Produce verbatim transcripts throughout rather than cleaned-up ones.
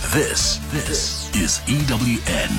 This, this is E W N.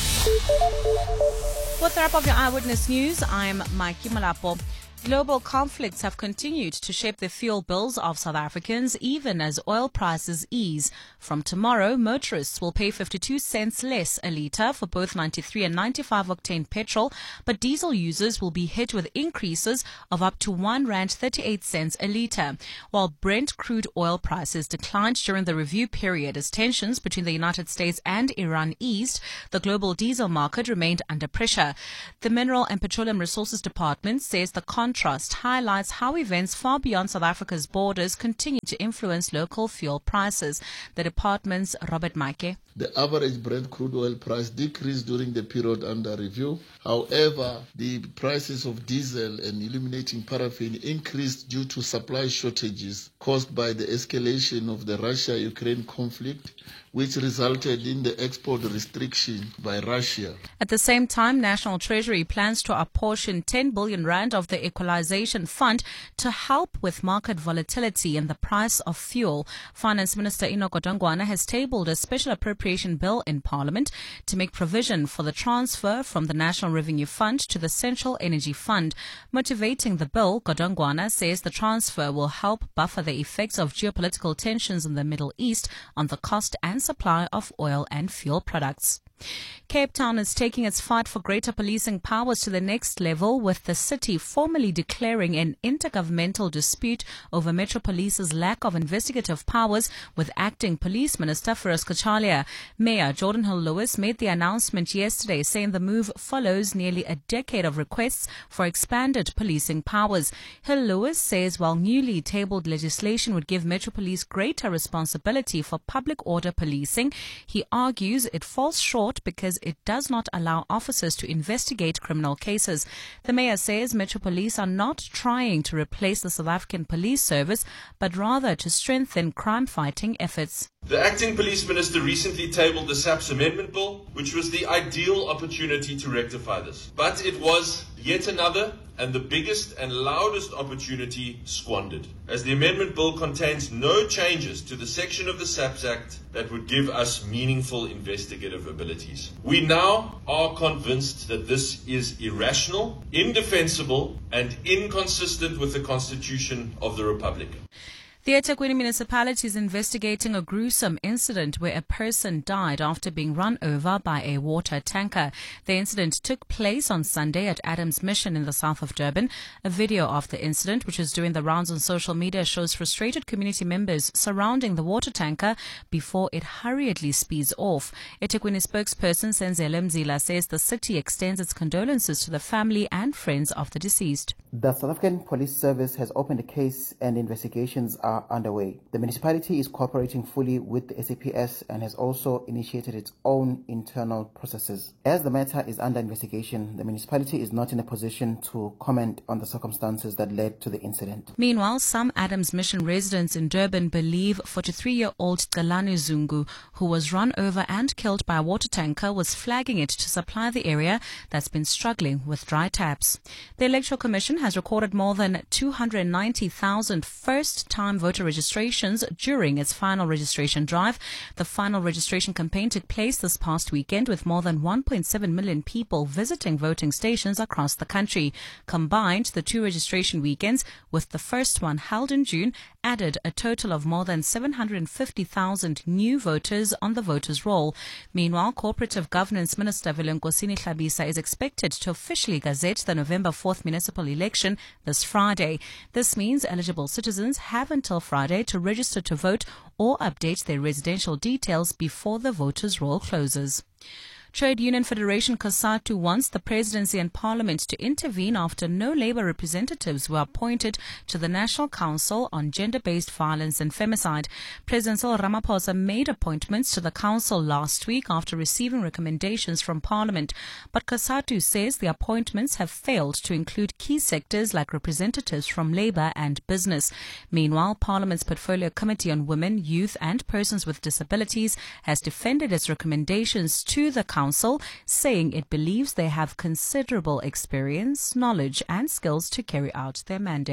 With the wrap of your Eyewitness News, I'm Mikey Malapo. Global conflicts have continued to shape the fuel bills of South Africans, even as oil prices ease. From tomorrow, motorists will pay fifty-two cents less a litre for both ninety-three and ninety-five octane petrol, but diesel users will be hit with increases of up to one rand thirty-eight cents a litre. While Brent crude oil prices declined during the review period as tensions between the United States and Iran eased, the global diesel market remained under pressure. The Mineral and Petroleum Resources Department says the contrast highlights how events far beyond South Africa's borders continue to influence local fuel prices. The department's Robert Maike. The average Brent crude oil price decreased during the period under review. However, the prices of diesel and illuminating paraffin increased due to supply shortages caused by the escalation of the Russia-Ukraine conflict, which resulted in the export restriction by Russia. At the same time, National Treasury plans to apportion ten billion rand of the Equalization Fund to help with market volatility and the price of fuel. Finance Minister Enoch Godongwana has tabled a special appropriation bill in Parliament to make provision for the transfer from the National Revenue Fund to the Central Energy Fund. Motivating the bill, Godongwana says the transfer will help buffer the effects of geopolitical tensions in the Middle East on the cost and supply of oil and fuel products. Cape Town is taking its fight for greater policing powers to the next level, with the city formally declaring an intergovernmental dispute over Metro Police's lack of investigative powers with Acting Police Minister Firoz Kachalia. Mayor Jordan Hill-Lewis made the announcement yesterday, saying the move follows nearly a decade of requests for expanded policing powers. Hill-Lewis says while newly tabled legislation would give Metro Police greater responsibility for public order policing, he argues it falls short because it does not allow officers to investigate criminal cases. The mayor says Metro Police are not trying to replace the South African Police Service, but rather to strengthen crime-fighting efforts. The Acting Police Minister recently tabled the SAPS Amendment Bill, which was the ideal opportunity to rectify this. But it was yet another and the biggest and loudest opportunity squandered, as the Amendment Bill contains no changes to the section of the SAPS Act that would give us meaningful investigative abilities. We now are convinced that this is irrational, indefensible, and inconsistent with the Constitution of the Republic. The eThekwini municipality is investigating a gruesome incident where a person died after being run over by a water tanker. The incident took place on Sunday at Adams Mission in the south of Durban. A video of the incident, which is doing the rounds on social media, shows frustrated community members surrounding the water tanker before it hurriedly speeds off. eThekwini spokesperson Senzele Mzila says the city extends its condolences to the family and friends of the deceased. The South African Police Service has opened a case and investigations are underway. The municipality is cooperating fully with the S A P S and has also initiated its own internal processes. As the matter is under investigation, the municipality is not in a position to comment on the circumstances that led to the incident. Meanwhile, some Adams Mission residents in Durban believe forty-three-year-old Qalani Zungu, who was run over and killed by a water tanker, was flagging it to supply the area that's been struggling with dry taps. The Electoral Commission has recorded more than two hundred ninety thousand first-time voter registrations during its final registration drive. The final registration campaign took place this past weekend with more than one point seven million people visiting voting stations across the country. Combined, the two registration weekends, with the first one held in June, added a total of more than seven hundred fifty thousand new voters on the voters' roll. Meanwhile, Cooperative Governance Minister Vilenkosini Hlabisa is expected to officially gazette the November fourth municipal election this Friday. This means eligible citizens have until Friday to register to vote or update their residential details before the voters' roll closes. Trade Union Federation COSATU wants the presidency and parliament to intervene after no Labour representatives were appointed to the National Council on Gender-Based Violence and Femicide. President Cyril Ramaphosa made appointments to the council last week after receiving recommendations from parliament, but COSATU says the appointments have failed to include key sectors like representatives from Labour and business. Meanwhile, Parliament's Portfolio Committee on Women, Youth and Persons with Disabilities has defended its recommendations to the council Council, saying it believes they have considerable experience, knowledge and skills to carry out their mandate.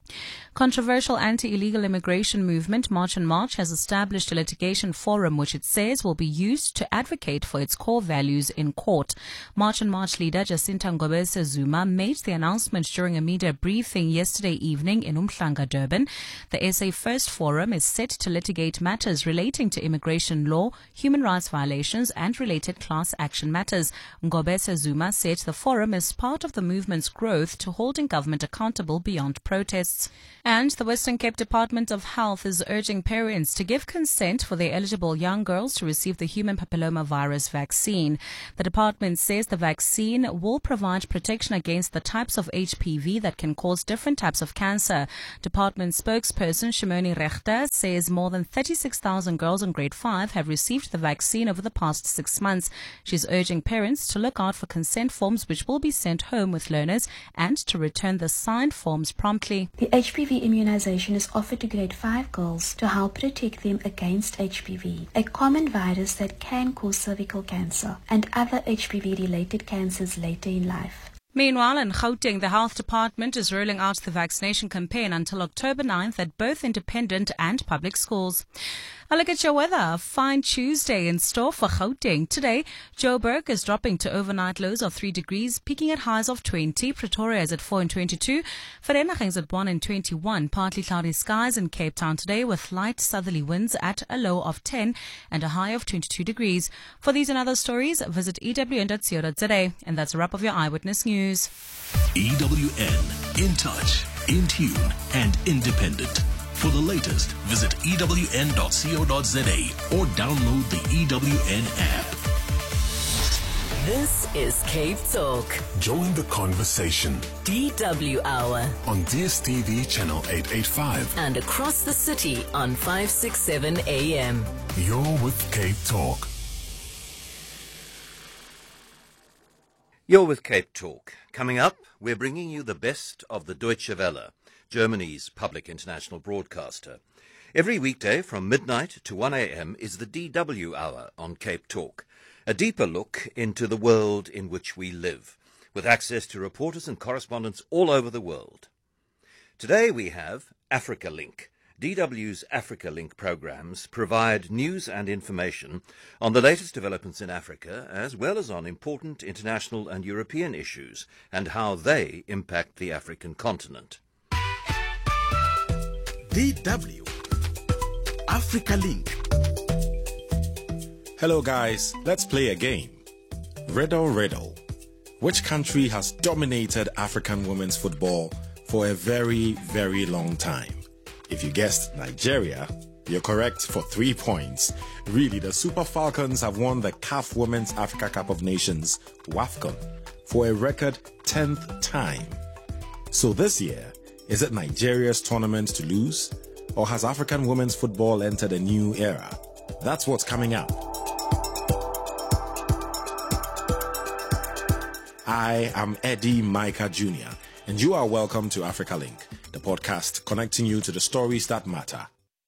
Controversial anti-illegal immigration movement March on March has established a litigation forum which it says will be used to advocate for its core values in court. March on March leader Jacinta Ngobese Zuma made the announcement during a media briefing yesterday evening in Umhlanga, Durban. The S A First Forum is set to litigate matters relating to immigration law, human rights violations and related class action matters. Ngobese Zuma said the forum is part of the movement's growth to holding government accountable beyond protests. And the Western Cape Department of Health is urging parents to give consent for their eligible young girls to receive the human papillomavirus vaccine. The department says the vaccine will provide protection against the types of H P V that can cause different types of cancer. Department spokesperson Shimoni Rechter says more than thirty-six thousand girls in grade five have received the vaccine over the past six months. She's urging parents to look out for consent forms which will be sent home with learners and to return the signed forms promptly. The H P V immunization is offered to grade five girls to help protect them against H P V, a common virus that can cause cervical cancer and other H P V-related cancers later in life. Meanwhile, in Gauteng, the health department is rolling out the vaccination campaign until October ninth at both independent and public schools. A look at your weather. A fine Tuesday in store for Gauteng. Today, Joburg is dropping to overnight lows of three degrees, peaking at highs of twenty. Pretoria is at four and twenty-two. Vereeniging is at one and twenty-one. Partly cloudy skies in Cape Town today with light southerly winds at a low of ten and a high of twenty-two degrees. For these and other stories, visit e w n dot co dot z a. And that's a wrap of your Eyewitness News. E W N, in touch, in tune, and independent. For the latest, visit e w n dot co dot z a or download the E W N app. This is Cape Talk. Join the conversation. D W Hour. On D S T V channel eight eighty-five. And across the city on five sixty-seven A M. You're with Cape Talk. You're with Cape Talk. Coming up, we're bringing you the best of the Deutsche Welle, Germany's public international broadcaster. Every weekday from midnight to one a m is the D W Hour on Cape Talk, a deeper look into the world in which we live, with access to reporters and correspondents all over the world. Today we have Africa Link. D W's Africa Link programs provide news and information on the latest developments in Africa, as well as on important international and European issues and how they impact the African continent. D W Africa Link. Hello guys, let's play a game. Riddle Riddle. Which country has dominated African women's football for a very, very long time? If you guessed Nigeria, you're correct for three points. Really, the Super Falcons have won the C A F Women's Africa Cup of Nations, WAFCON, for a record tenth time. So this year, is it Nigeria's tournament to lose? Or has African women's football entered a new era? That's what's coming up. I am Eddie Micah Junior, and you are welcome to Africa Link, the podcast connecting you to the stories that matter.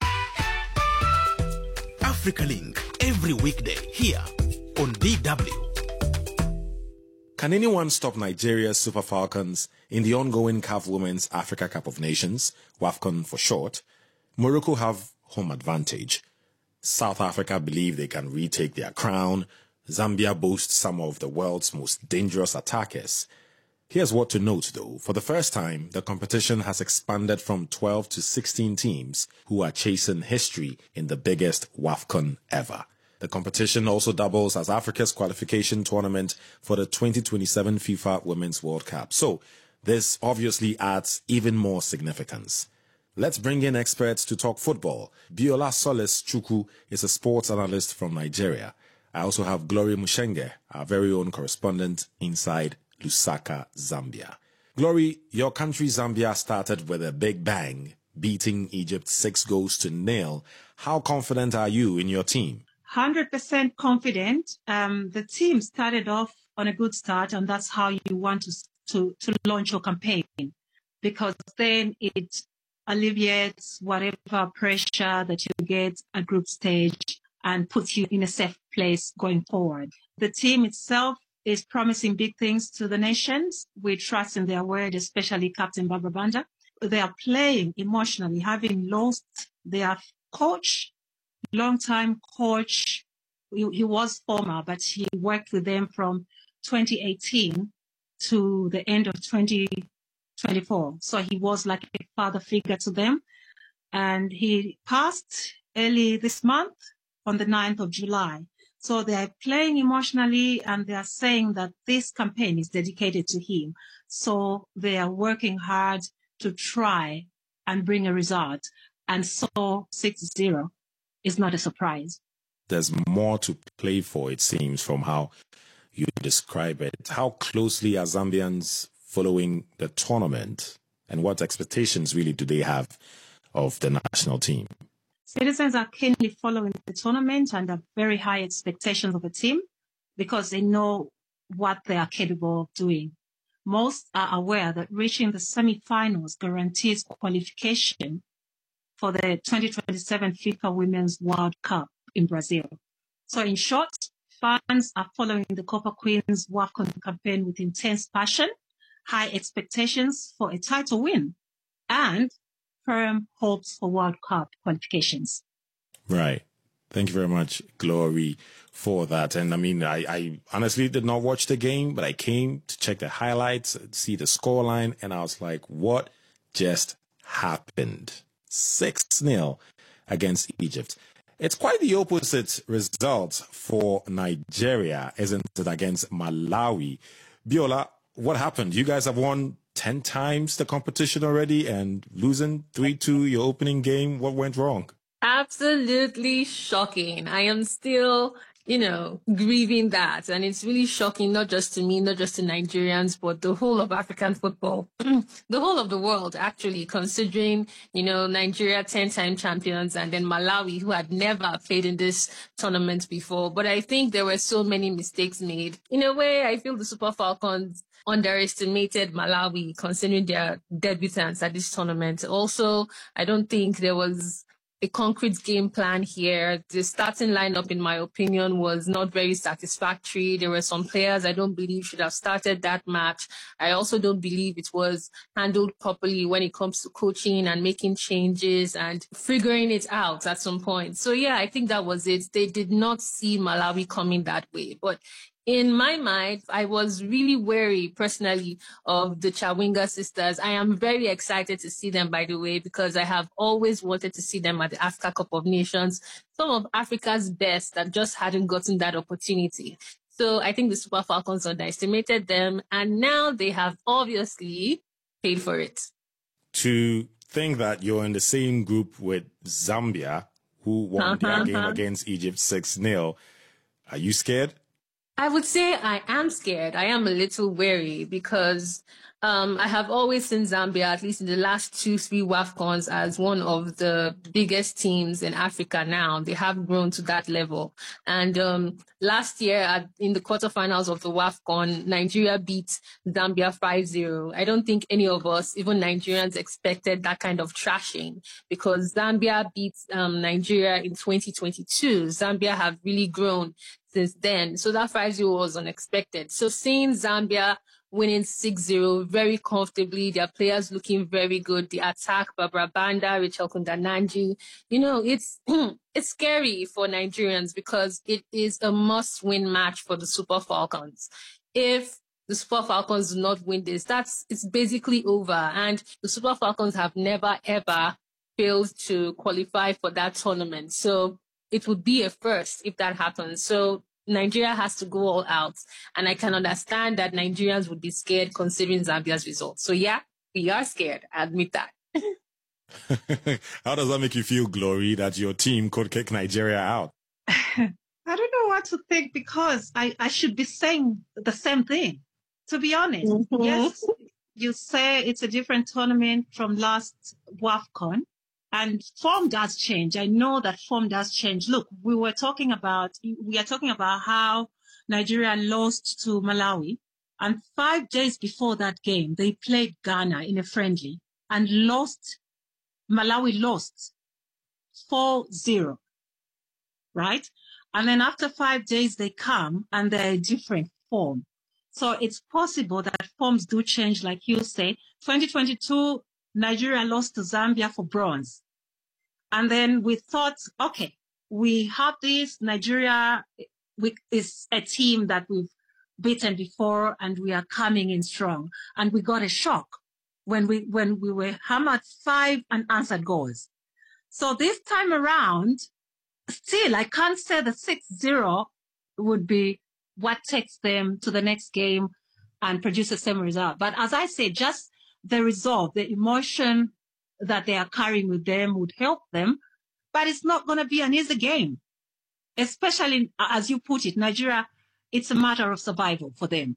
Africa Link, every weekday here on D W. Can anyone stop Nigeria's Super Falcons in the ongoing C A F Women's Africa Cup of Nations, WAFCON for short? Morocco have home advantage. South Africa believe they can retake their crown. Zambia boasts some of the world's most dangerous attackers. Here's what to note though. For the first time, the competition has expanded from twelve to sixteen teams who are chasing history in the biggest WAFCON ever. The competition also doubles as Africa's qualification tournament for the twenty twenty-seven FIFA Women's World Cup. So this obviously adds even more significance. Let's bring in experts to talk football. Biola Solis Chuku is a sports analyst from Nigeria. I also have Glory Mushenge, our very own correspondent inside Lusaka, Zambia. Glory, your country Zambia started with a big bang, beating Egypt six goals to nil. How confident are you in your team? one hundred percent confident. Um, the team started off on a good start, and that's how you want to, to, to launch your campaign, because then it alleviates whatever pressure that you get at group stage and puts you in a safe place going forward. The team itself is promising big things to the nations. We trust in their word, especially Captain Barbara Banda. they are playing emotionally, having lost their coach, long-time coach. He, he was former, but he worked with them from twenty eighteen to the end of twenty twenty-four. So he was like a father figure to them. And he passed early this month on the ninth of July. So they're playing emotionally, and they are saying that this campaign is dedicated to him. So they are working hard to try and bring a result. And so six zero is not a surprise. There's more to play for, it seems, from how you describe it. How closely are Zambians following the tournament, and what expectations really do they have of the national team? Citizens are keenly following the tournament and have very high expectations of the team because they know what they are capable of doing. Most are aware that reaching the semi-finals guarantees qualification for the twenty twenty-seven FIFA Women's World Cup in Brazil. So in short, fans are following the Copa Queens WAFCON campaign with intense passion, high expectations for a title win, and firm hopes for World Cup qualifications. Right. Thank you very much, Glory, for that. And I mean, I, I honestly did not watch the game, but I came to check the highlights, see the scoreline, and I was like, what just happened? six nil against Egypt. It's quite the opposite result for Nigeria, isn't it, against Malawi? Biola, what happened? You guys have won ten times the competition already and losing three two your opening game. What went wrong? Absolutely shocking. I am still, you know, grieving that. And it's really shocking, not just to me, not just to Nigerians, but the whole of African football, the whole of the world, actually, considering, you know, Nigeria ten-time champions and then Malawi, who had never played in this tournament before. But I think there were so many mistakes made. In a way, I feel the Super Falcons underestimated Malawi, considering their debutants at this tournament. Also, I don't think there was a concrete game plan here. The starting lineup, in my opinion, was not very satisfactory. There were some players I don't believe should have started that match. I also don't believe it was handled properly when it comes to coaching and making changes and figuring it out at some point. So yeah, I think that was it. They did not see Malawi coming that way. But in my mind, I was really wary personally of the Chawinga sisters. I am very excited to see them, by the way, because I have always wanted to see them at the Africa Cup of Nations, some of Africa's best that just hadn't gotten that opportunity. So I think the Super Falcons underestimated them, and now they have obviously paid for it. To think that you're in the same group with Zambia, who won uh-huh, their game uh-huh. against Egypt six nil, are you scared? I would say I am scared. I am a little wary because um, I have always seen Zambia, at least in the last two, three WAFCONs, as one of the biggest teams in Africa now. They have grown to that level. And um, last year, at, in the quarterfinals of the WAFCON, Nigeria beat Zambia five zero. I don't think any of us, even Nigerians, expected that kind of trashing because Zambia beat um, Nigeria in twenty twenty-two. Zambia have really grown since then. So that five zero was unexpected. So seeing Zambia winning six zero very comfortably, their players looking very good, the attack, Barbara Banda, Rachel Kundananji, you know, it's it's scary for Nigerians because it is a must-win match for the Super Falcons. If the Super Falcons do not win this, that's it's basically over. And the Super Falcons have never, ever failed to qualify for that tournament. So it would be a first if that happens. So Nigeria has to go all out. And I can understand that Nigerians would be scared considering Zambia's results. So yeah, we are scared. I admit that. How does that make you feel, Glory, that your team could kick Nigeria out? I don't know what to think because I, I should be saying the same thing, to be honest. Mm-hmm. Yes, you say it's a different tournament from last WAFCON. And form does change. I know that form does change. Look, we were talking about, we are talking about how Nigeria lost to Malawi. And five days before that game, they played Ghana in a friendly and lost, Malawi lost four zero, right? And then after five days, they come and they're a different form. So it's possible that forms do change, like you say. twenty twenty-two, Nigeria lost to Zambia for bronze. And then we thought, okay, we have this, Nigeria we, is a team that we've beaten before and we are coming in strong. And we got a shock when we when we were hammered five unanswered goals. So this time around, still, I can't say the six zero would be what takes them to the next game and produce the same result. But as I say, just the resolve, the emotion that they are carrying with them would help them. But it's not going to be an easy game, especially as you put it, Nigeria, it's a matter of survival for them.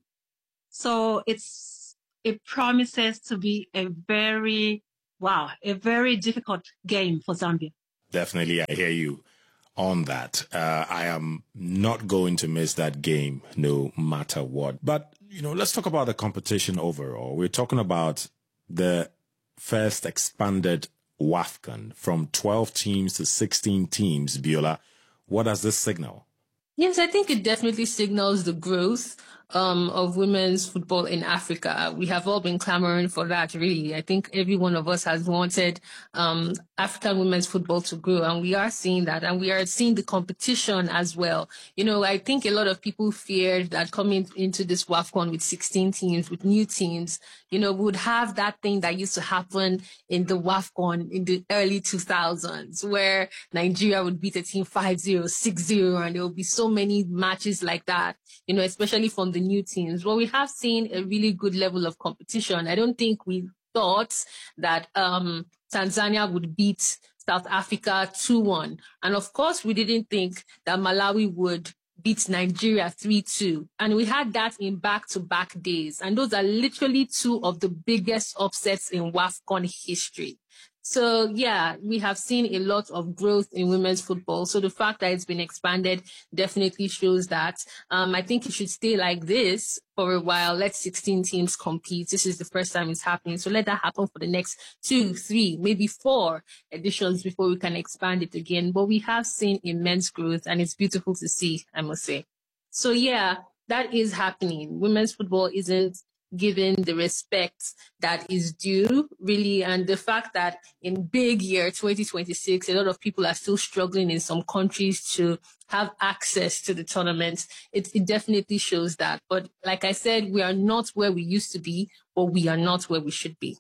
So it's it promises to be a very, wow, a very difficult game for Zambia. Definitely, I hear you on that. Uh, I am not going to miss that game no matter what. But, you know, let's talk about the competition overall. We're talking about the first expanded WAFCON from twelve teams to sixteen teams. Biola, what does this signal? Yes, I think it definitely signals the growth um, of women's football in Africa. We have all been clamoring for that, really. I think every one of us has wanted um, African women's football to grow, and we are seeing that, and we are seeing the competition as well. You know, I think a lot of people feared that coming into this WAFCON with sixteen teams, with new teams, you know, would have that thing that used to happen in the WAFCON in the early two thousands, where Nigeria would beat a team five zero, six zero, and there would be so many matches like that, you know, especially from the new teams. Well, we have seen a really good level of competition. I don't think we thought that um, Tanzania would beat South Africa two one. And of course, we didn't think that Malawi would beat Nigeria three two. And we had that in back-to-back days. And those are literally two of the biggest upsets in WAFCON history. So, yeah, we have seen a lot of growth in women's football. So the fact that it's been expanded definitely shows that. Um, I think it should stay like this for a while. Let sixteen teams compete. This is the first time it's happening. So let that happen for the next two, three, maybe four editions before we can expand it again. But we have seen immense growth, and it's beautiful to see, I must say. So, yeah, that is happening. Women's football isn't given the respect that is due, really. And the fact that in big year twenty twenty-six, a lot of people are still struggling in some countries to have access to the tournament, it, it definitely shows that. But like I said, we are not where we used to be, but we are not where we should be.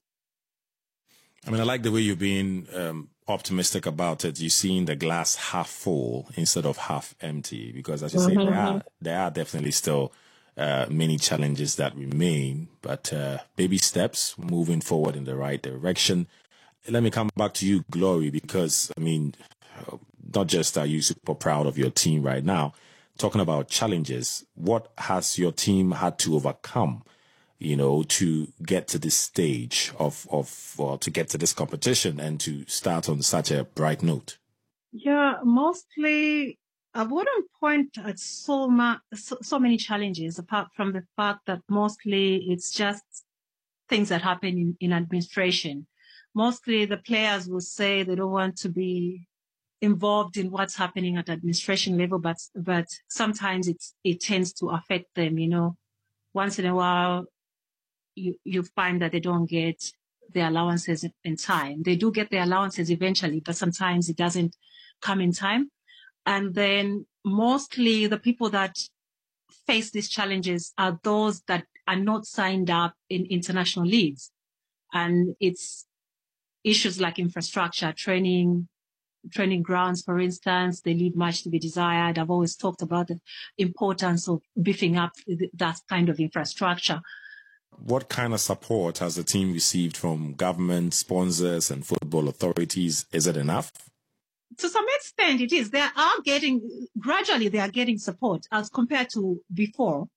I mean, I like the way you're being um, optimistic about it. You're seeing the glass half full instead of half empty, because as you mm-hmm. say, there are, there are definitely still Uh, many challenges that remain, but uh, baby steps moving forward in the right direction. Let me come back to you, Glory, because, I mean, not just are you super proud of your team right now, talking about challenges, what has your team had to overcome, you know, to get to this stage of, of well, to get to this competition and to start on such a bright note? Yeah, mostly I wouldn't point at so, ma- so, so many challenges, apart from the fact that mostly it's just things that happen in, in administration. Mostly the players will say they don't want to be involved in what's happening at administration level, but but sometimes it's, it tends to affect them, you know. Once in a while, you, you find that they don't get their allowances in time. They do get their allowances eventually, but sometimes it doesn't come in time. And then mostly the people that face these challenges are those that are not signed up in international leagues. And it's issues like infrastructure, training, training grounds, for instance, they leave much to be desired. I've always talked about the importance of beefing up that kind of infrastructure. What kind of support has the team received from government, sponsors, and football authorities? Is it enough? To some extent, it is. They are getting, gradually they are getting support as compared to before.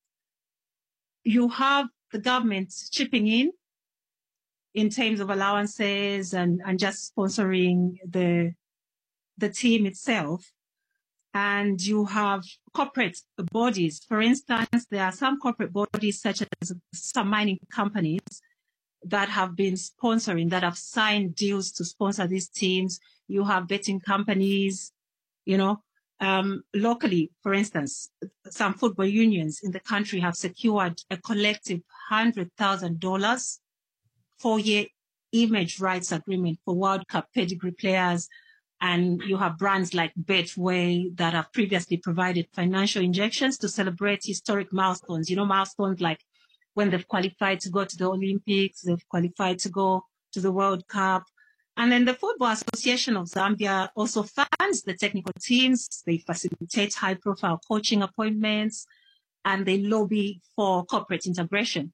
You have the government chipping in, in terms of allowances and, and just sponsoring the, the team itself. And you have corporate bodies. For instance, there are some corporate bodies such as some mining companies that have been sponsoring, that have signed deals to sponsor these teams. You have betting companies, you know, um, locally, for instance, some football unions in the country have secured a collective one hundred thousand dollars four-year image rights agreement for World Cup pedigree players. And you have brands like Betway that have previously provided financial injections to celebrate historic milestones. You know, milestones like when they've qualified to go to the Olympics, they've qualified to go to the World Cup. And then the Football Association of Zambia also funds the technical teams. They facilitate high-profile coaching appointments, and they lobby for corporate integration.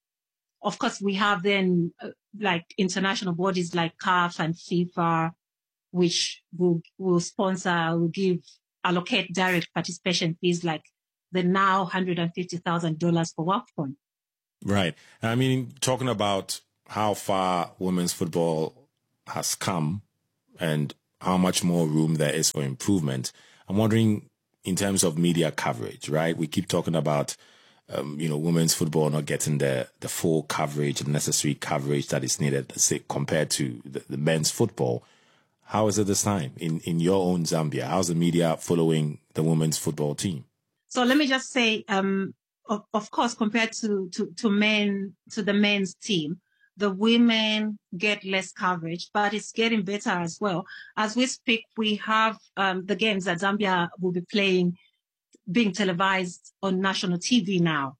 Of course, we have then uh, like international bodies like C A F and FIFA, which will, will sponsor, will give, allocate direct participation fees like the now one hundred fifty thousand dollars for WAFCON. Right. I mean, talking about how far women's football has come and how much more room there is for improvement, I'm wondering in terms of media coverage, right? We keep talking about, um, you know, women's football not getting the, the full coverage, the necessary coverage that is needed, say, compared to the, the men's football. How is it this time in, in your own Zambia? How's the media following the women's football team? So let me just say, um, of, of course, compared to, to, to men, to the men's team, the women get less coverage, but it's getting better as well. As we speak, we have um, the games that Zambia will be playing being televised on national T V now.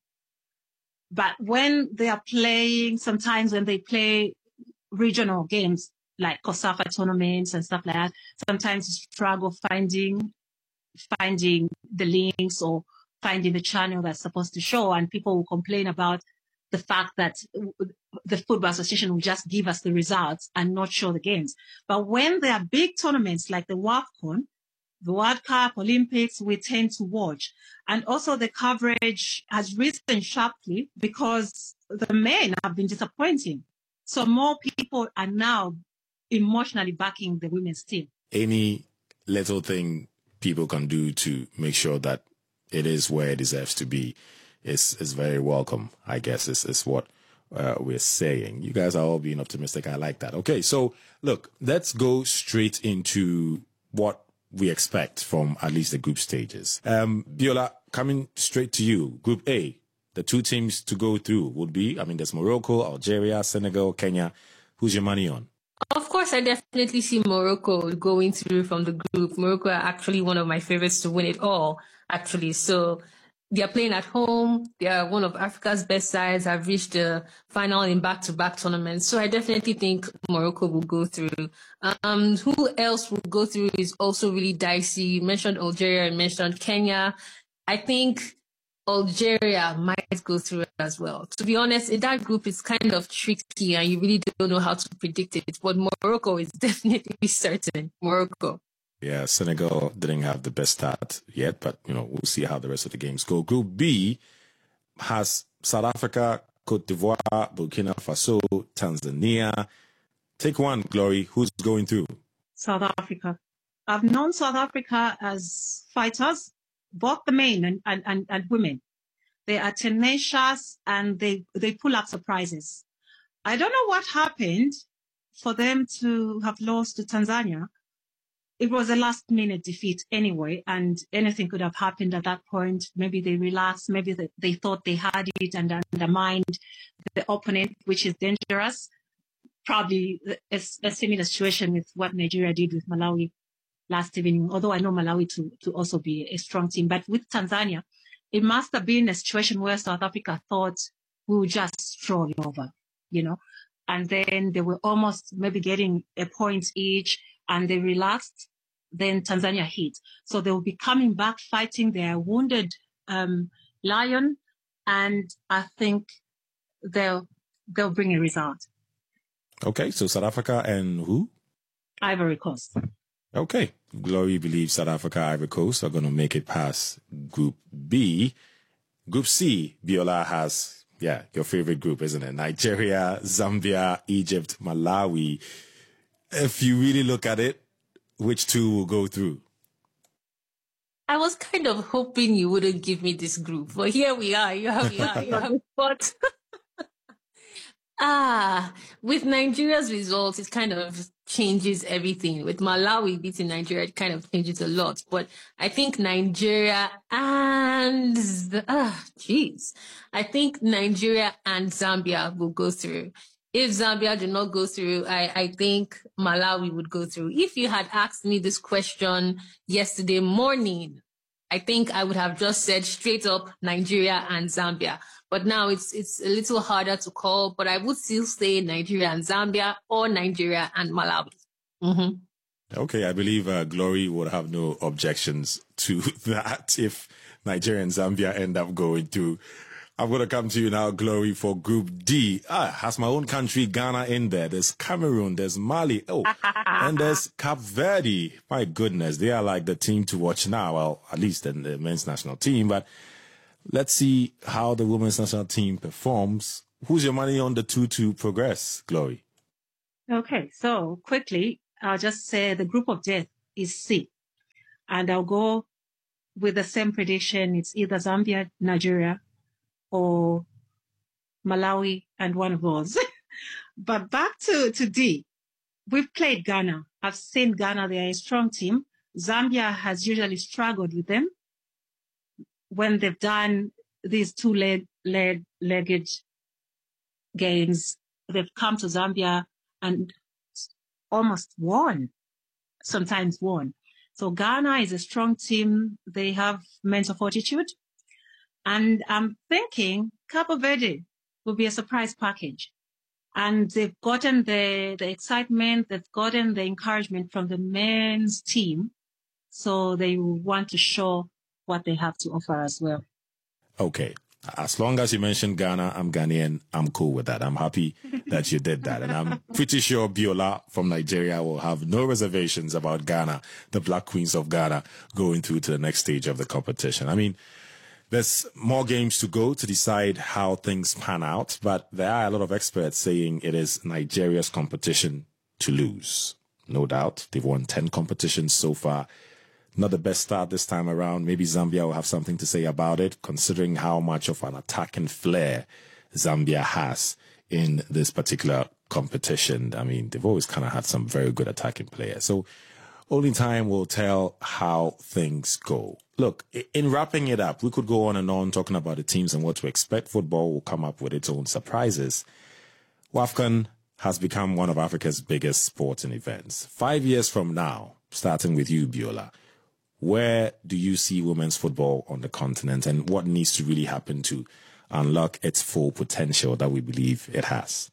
But when they are playing, sometimes when they play regional games like COSAFA tournaments and stuff like that, sometimes you struggle finding finding the links or finding the channel that's supposed to show, and people will complain about the fact that the Football Association will just give us the results and not show the games. But when there are big tournaments like the WAFCON, the World Cup, Olympics, we tend to watch. And also the coverage has risen sharply because the men have been disappointing. So more people are now emotionally backing the women's team. Any little thing people can do to make sure that it is where it deserves to be is is very welcome, I guess, is, is what uh, we're saying. You guys are all being optimistic. I like that. Okay, so look, let's go straight into what we expect from at least the group stages. Um, Biola, coming straight to you. Group A, the two teams to go through would be, I mean, there's Morocco, Algeria, Senegal, Kenya. Who's your money on? Of course, I definitely see Morocco going through from the group. Morocco are actually one of my favorites to win it all, actually. So they are playing at home. They are one of Africa's best sides. Have reached the final in back-to-back tournaments. So I definitely think Morocco will go through. Um, who else will go through is also really dicey. You mentioned Algeria, you mentioned Kenya. I think Algeria might go through as well. To be honest, in that group is kind of tricky and you really don't know how to predict it. But Morocco is definitely certain. Morocco. Yeah, Senegal didn't have the best start yet, but, you know, we'll see how the rest of the games go. Group B has South Africa, Cote d'Ivoire, Burkina Faso, Tanzania. Take one, Glory. Who's going through? South Africa. I've known South Africa as fighters, both the men and, and, and, and women. They are tenacious and they, they pull up surprises. I don't know what happened for them to have lost to Tanzania. It was a last-minute defeat anyway, and anything could have happened at that point. Maybe they relaxed, maybe they, they thought they had it and undermined the opponent, which is dangerous. Probably a, a similar situation with what Nigeria did with Malawi last evening, although I know Malawi to, to also be a strong team. But with Tanzania, it must have been a situation where South Africa thought we would just stroll over, you know, and then they were almost maybe getting a point each, and they relaxed. Then Tanzania hit. So they will be coming back fighting their wounded um, lion, and I think they'll they'll bring a result. Okay, so South Africa and who? Ivory Coast. Okay, Glory believes South Africa, Ivory Coast are going to make it past Group B. Group C, Biola has, yeah, your favorite group, isn't it? Nigeria, Zambia, Egypt, Malawi. If you really look at it, which two will go through? I was kind of hoping you wouldn't give me this group, but here we are. You have, you have, you have but ah, with Nigeria's results, it kind of changes everything. With Malawi beating Nigeria, it kind of changes a lot. But I think Nigeria and ah, jeez, I think Nigeria and Zambia will go through. if Zambia did not go through, I, I think Malawi would go through. If you had asked me this question yesterday morning, I think I would have just said straight up Nigeria and Zambia. But now it's it's a little harder to call, but I would still say Nigeria and Zambia or Nigeria and Malawi. Mm-hmm. Okay, I believe uh, Glory would have no objections to that if Nigeria and Zambia end up going through. I'm going to come to you now, Glory, for Group D. Ah, has my own country, Ghana, in there. There's Cameroon, there's Mali, oh, and there's Cape Verde. My goodness, they are like the team to watch now. Well, at least in the men's national team. But let's see how the women's national team performs. Who's your money on the two to progress, Glory? Okay, so quickly, I'll just say the group of death is C. And I'll go with the same prediction. It's either Zambia, Nigeria, or Malawi, and one of those. But back to, to D. We've played Ghana. I've seen Ghana. They are a strong team. Zambia has usually struggled with them when they've done these two-leg, leg, legged games. They've come to Zambia and almost won, sometimes won. So Ghana is a strong team. They have mental fortitude. And I'm thinking Cape Verde will be a surprise package. And they've gotten the, the excitement, they've gotten the encouragement from the men's team. So they want to show what they have to offer as well. Okay. As long as you mentioned Ghana, I'm Ghanaian. I'm cool with that. I'm happy that you did that. And I'm pretty sure Biola from Nigeria will have no reservations about Ghana, the Black Queens of Ghana, going through to the next stage of the competition. I mean, there's more games to go to decide how things pan out, but there are a lot of experts saying it is Nigeria's competition to lose. No doubt. They've won ten competitions so far. Not the best start this time around. Maybe Zambia will have something to say about it, considering how much of an attacking flair Zambia has in this particular competition. I mean, they've always kind of had some very good attacking players. So only time will tell how things go. Look, in wrapping it up, we could go on and on talking about the teams and what to expect. Football will come up with its own surprises. WAFCON has become one of Africa's biggest sporting events. Five years from now, starting with you, Biola, where do you see women's football on the continent, and what needs to really happen to unlock its full potential that we believe it has?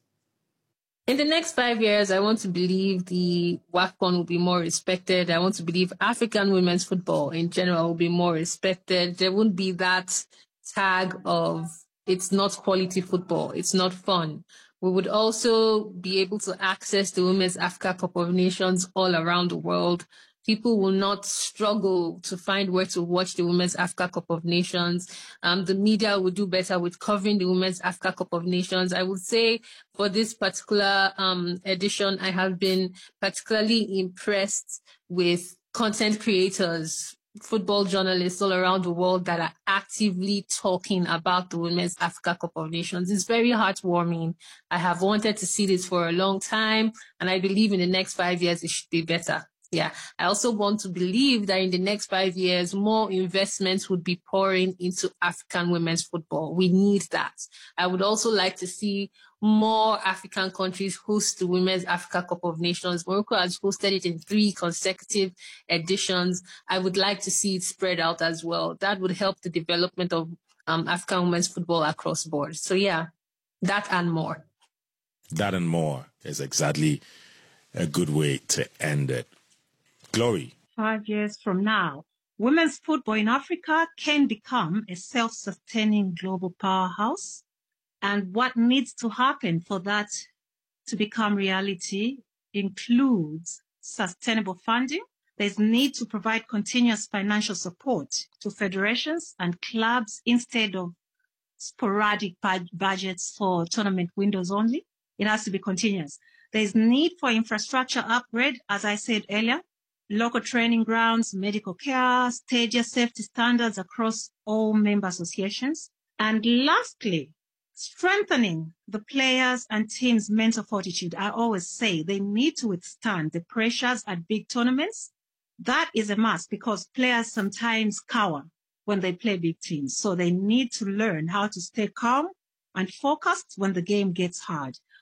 In the next five years, I want to believe the WAFCON will be more respected. I want to believe African women's football in general will be more respected. There won't be that tag of it's not quality football, it's not fun. We would also be able to access the Women's Africa Cup of Nations all around the world. People will not struggle to find where to watch the Women's Africa Cup of Nations. Um, the media will do better with covering the Women's Africa Cup of Nations. I would say for this particular um, edition, I have been particularly impressed with content creators, football journalists all around the world that are actively talking about the Women's Africa Cup of Nations. It's very heartwarming. I have wanted to see this for a long time, and I believe in the next five years it should be better. Yeah, I also want to believe that in the next five years, more investments would be pouring into African women's football. We need that. I would also like to see more African countries host the Women's Africa Cup of Nations. Morocco has hosted it in three consecutive editions. I would like to see it spread out as well. That would help the development of um, African women's football across board. So yeah, that and more. That and more is exactly a good way to end it. Glory. Five years from now, women's football in Africa can become a self-sustaining global powerhouse. And what needs to happen for that to become reality includes sustainable funding. There's need to provide continuous financial support to federations and clubs instead of sporadic budgets for tournament windows only. It has to be continuous. There's need for infrastructure upgrade, as I said earlier. Local training grounds, medical care, stadia safety standards across all member associations. And lastly, strengthening the players' and teams' mental fortitude. I always say they need to withstand the pressures at big tournaments. That is a must because players sometimes cower when they play big teams. So they need to learn how to stay calm and focused when the game gets hard.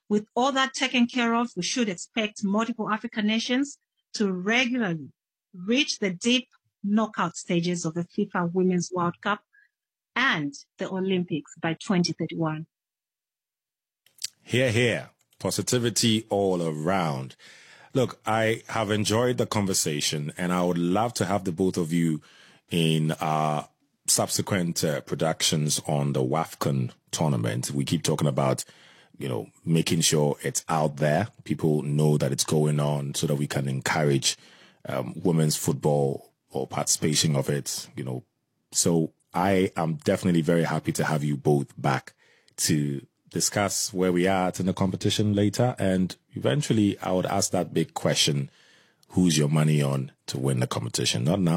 With all that taken care of, we should expect multiple African nations to regularly reach the deep knockout stages of the FIFA Women's World Cup and the Olympics by twenty thirty-one. Hear, hear. Positivity all around. Look, I have enjoyed the conversation, and I would love to have the both of you in our subsequent uh, productions on the WAFCON tournament. We keep talking about, you know, making sure it's out there. People know that it's going on so that we can encourage um, women's football or participation of it, you know. So I am definitely very happy to have you both back to discuss where we are at in the competition later. And eventually I would ask that big question, who's your money on to win the competition? Not now.